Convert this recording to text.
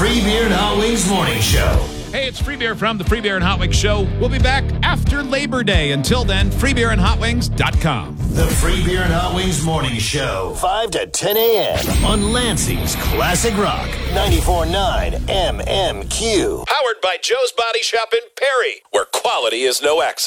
Free Beer and Hot Wings Morning Show. Hey, it's Free Beer from the Free Beer and Hot Wings Show. We'll be back after Labor Day. Until then, freebeerandhotwings.com. The Free Beer and Hot Wings Morning Show, 5 to 10 a.m. on Lansing's Classic Rock, 94.9 MMQ. Powered by Joe's Body Shop in Perry, where quality is no accident.